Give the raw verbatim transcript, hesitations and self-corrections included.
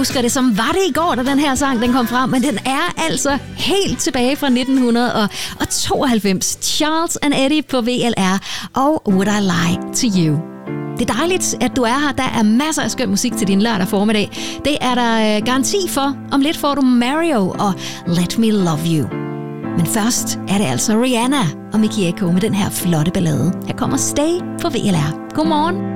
husker det som var det i går, da den her sang den kom frem, men den er altså helt tilbage fra nitten tooghalvfems. Charles and Eddie på V L R og Would I Lie to You. Det er dejligt, at du er her. Der er masser af skøn musik til din lørdag formiddag. Det er der garanti for. Om lidt får du Mario og Let Me Love You. Men først er det altså Rihanna og Mikky Ekko med den her flotte ballade. Her kommer Stay på V L R. Godmorgen.